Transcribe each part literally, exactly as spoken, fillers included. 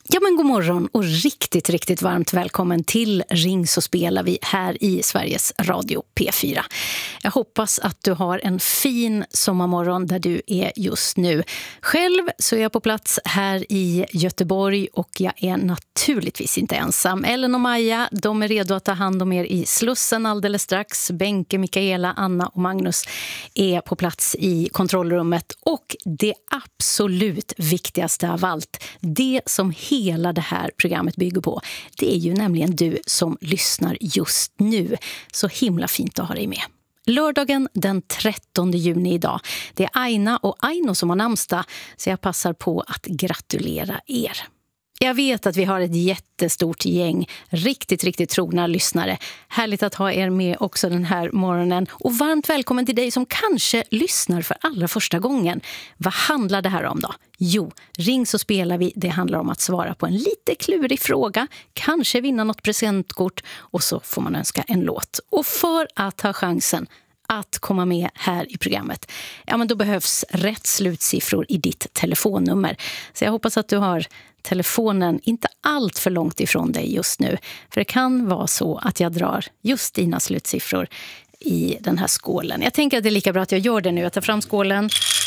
Ja, men god morgon och riktigt, riktigt varmt välkommen till Ring så spelar vi här i Sveriges Radio P fyra. Jag hoppas att du har en fin sommarmorgon där du är just nu. Själv så är jag på plats här i Göteborg och jag är naturligtvis inte ensam. Ellen och Maja, de är redo att ta hand om er i Slussen alldeles strax. Benke, Mikaela, Anna och Magnus är på plats i kontrollrummet. Och det absolut viktigaste av allt, det som hela det här programmet bygger på, det är ju nämligen du som lyssnar just nu. Så himla fint att ha dig med. Lördagen den trettonde juni idag. Det är Aina och Aino som har namnsdag, så jag passar på att gratulera er. Jag vet att vi har ett jättestort gäng riktigt, riktigt trogna lyssnare. Härligt att ha er med också den här morgonen. Och varmt välkommen till dig som kanske lyssnar för allra första gången. Vad handlar det här om då? Jo, Ring så spelar vi. Det handlar om att svara på en lite klurig fråga. Kanske vinna något presentkort och så får man önska en låt. Och för att ha chansen att komma med här i programmet, ja, men då behövs rätt slutsiffror i ditt telefonnummer. Så jag hoppas att du har telefonen inte allt för långt ifrån dig just nu. För det kan vara så att jag drar just dina slutsiffror i den här skålen. Jag tänker att det är lika bra att jag gör det nu. Jag tar fram skålen,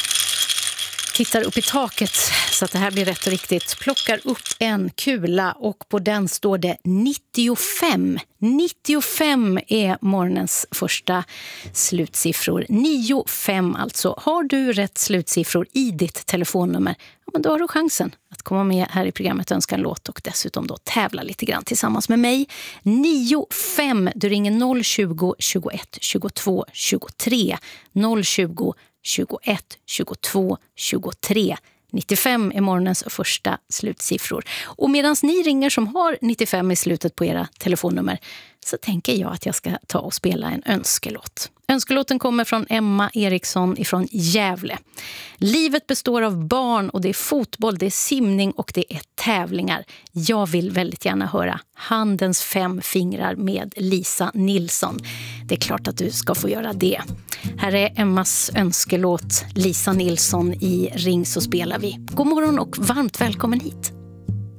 tittar upp i taket så att det här blir rätt och riktigt. Plockar upp en kula och på den står det nittiofem. nittiofem är morgonens första slutsiffror. nio fem alltså. Har du rätt slutsiffror i ditt telefonnummer, ja, men då har du chansen att komma med här i programmet, önska en låt och dessutom då tävla lite grann tillsammans med mig. nio fem, du ringer noll tjugo, tjugoett, tjugotvå, tjugotre. noll tjugo, tjugoett, tjugotvå, tjugotre. nittiofem är morgonens första slutsiffror. Och medan ni ringer som har nittiofem i slutet på era telefonnummer, så tänker jag att jag ska ta och spela en önskelåt. Önskelåten kommer från Emma Eriksson ifrån Gävle. Livet består av barn och det är fotboll, det är simning och det är tävlingar. Jag vill väldigt gärna höra Handens fem fingrar med Lisa Nilsson. Det är klart att du ska få göra det. Här är Emmas önskelåt, Lisa Nilsson i Ring så spelar vi. God morgon och varmt välkommen hit.